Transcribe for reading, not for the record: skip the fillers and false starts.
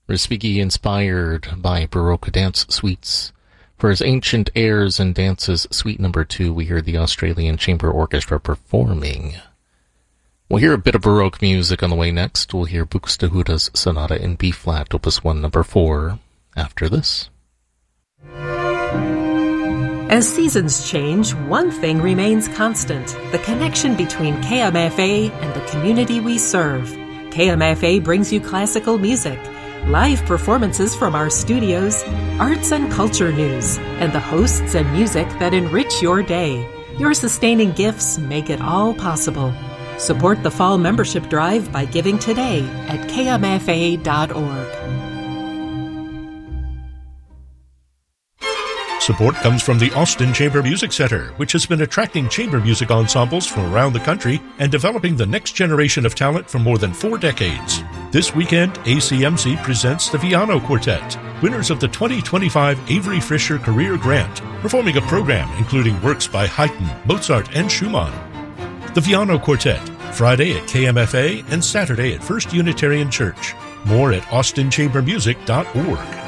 Respighi inspired by Baroque dance suites. For his Ancient Airs and Dances Suite No. 2, we hear the Australian Chamber Orchestra performing. We'll hear a bit of Baroque music on the way next. We'll hear Buxtehude's Sonata in B-flat, Opus 1, No. 4, after this. As seasons change, one thing remains constant: the connection between KMFA and the community we serve. KMFA brings you classical music, live performances from our studios, arts and culture news, and the hosts and music that enrich your day. Your sustaining gifts make it all possible. Support the fall membership drive by giving today at kmfa.org. Support comes from the Austin Chamber Music Center, which has been attracting chamber music ensembles from around the country and developing the next generation of talent for more than 4 decades. This weekend, ACMC presents the Viano Quartet, winners of the 2025 Avery Fisher Career Grant, performing a program including works by Haydn, Mozart, and Schumann. The Viano Quartet, Friday at KMFA and Saturday at First Unitarian Church. More at austinchambermusic.org.